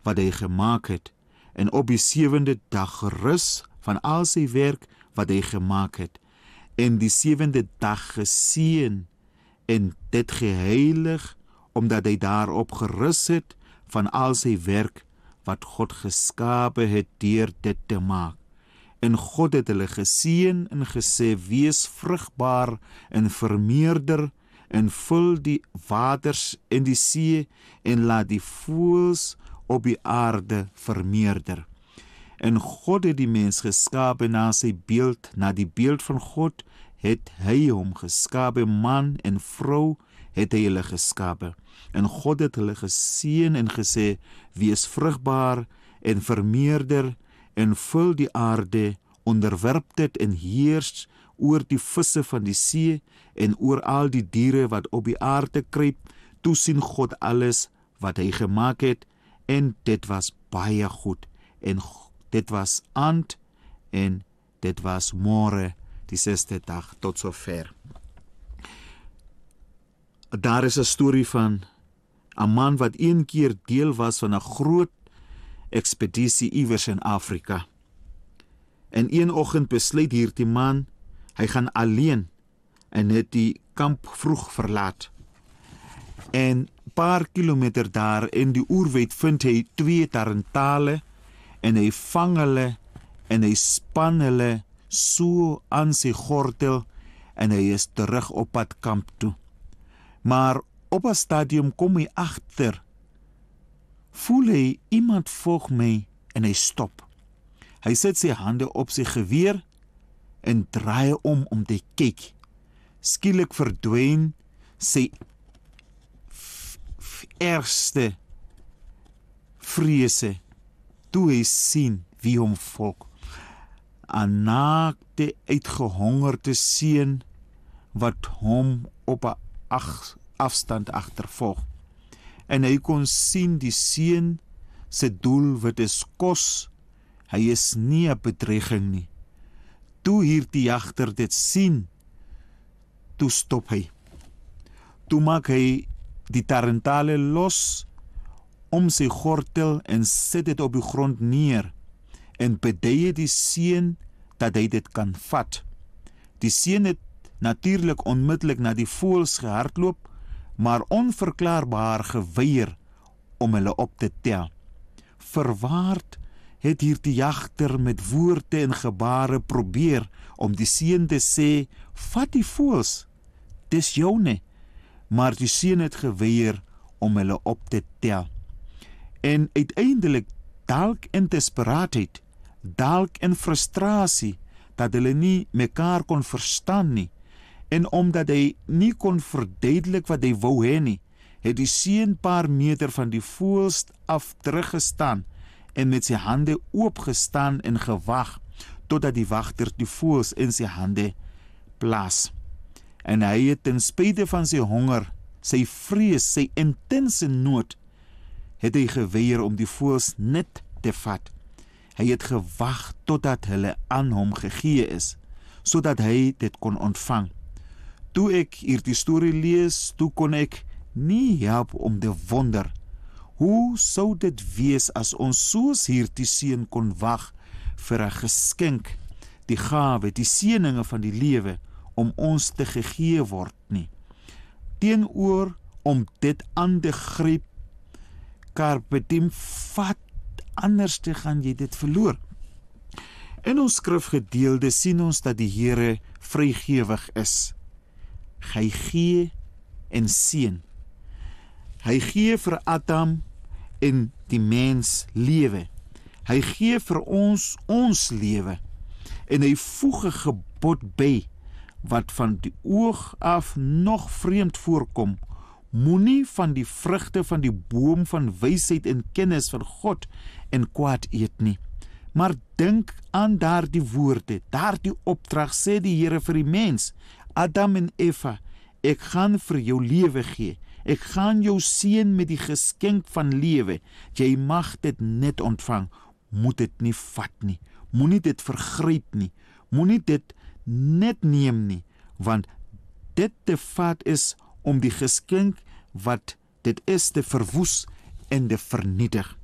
wat hy gemaak het, en op die 7de dag gerus van al sy werk wat hy gemaak het, en die 7de dag geseën, en dit geheilig, omdat hy daarop gerus het van al sy werk wat God geskape het deur dit te maak. En God het hulle geseën en gesê, wees vrugbaar en vermeerder, en vul die waters in die see, en laat die voëls op die aarde vermeerder. En God het die mens geskape na sy beeld, na die beeld van God het hy hom geskape, man en vrou het hy hulle geskape. En God het hulle geseën en gesê, wees vrugbaar en vermeerder, en vul die aarde, onderwerp dit en heers oor die visse van die see, en oor al die diere wat op die aarde kruip. Toe sien God alles wat hy gemaak het, en dit was baie goed, en dit was aand, en dit was môre, die 6de dag, tot sover. Daar is 'n storie van 'n man wat een keer deel was van 'n groot ekspedisie iewers in Afrika. En een oggend besluit hierdie man, hy gaan alleen, en het die kamp vroeg verlaat. En paar kilometer daar in die oerwoud vind hy 2 tarantale, en hy vang hulle, en hy span hulle so aan sy gordel, en hy is terug op pad kamp toe. Maar op 'n stadium kom hy agter, voel hy iemand volg my, en hy stop. Hy sit sy hande op sy geweer, en draai om te kyk. Skielik verdwyn sy ergste vrese, toe hy sien wie hom volg. 'n naakte, uitgehongerde seun wat hom op 'n afstand agtervolg. En hy kon sien die seun se doelwit is kos, hy is nie 'n bedreiging nie. Toe hierdie jagter dit sien, toe stop hy. Toe maak hy die tarantale los om sy gordel en sit dit op die grond neer, en bedui die seun dat hy dit kan vat. Die seun het natuurlik onmiddellik na die voëls gehardloop, maar onverklaarbaar geweier om hulle op te tel. Verwaard het hierdie jagter met woorde en gebare probeer om die seun te sê, vat die voëls, dis joune, maar die seun het geweier om hulle op te tel. En uiteindelik, dalk in desperaatheid, dalk in frustrasie, dat hulle nie mekaar kon verstaan nie, en omdat hy nie kon verduidelik wat hy wou hê nie, het die seun paar meter van die voëls af teruggestaan, en met sy hande oopgestaan en gewag, totdat die wagter die voëls in sy hande plaas. En hy het ten spyte van sy honger, sy vrees, sy intense nood, het hy geweier om die voëls net te vat. Hy het gewag totdat hulle aan hom gegee is, sodat hy dit kon ontvang. Toe ek hierdie storie lees, toe kon ek nie help om te wonder, hoe sou dit wees as ons soos hierdie seun kon wag vir 'n geskenk, die gawe, die seëninge van die lewe, om ons te gegee word nie. Teenoor om dit aan te gryp, carpe diem, vat, anders te gaan jy dit verloor. In ons skrifgedeelde sien ons dat die Here vrygewig is. Hy gee en seën. Hy gee vir Adam en die mens lewe. Hy gee vir ons lewe. En hy voeg 'n gebod by, wat van die oog af nog vreemd voorkom. Moenie van die vrugte van die boom van wysheid en kennis van God en kwaad eet nie. Maar dink aan daardie woorde, daardie opdrag, sê die Here vir die mens, Adam en Eva, ek gaan vir jou lewe gee, ek gaan jou seën met die geskenk van lewe, jy mag dit net ontvang, moet dit nie vat nie, moenie dit vergryp nie, moenie dit net neem nie, want dit te vat is om die geskenk wat dit is te verwoes en te vernietig.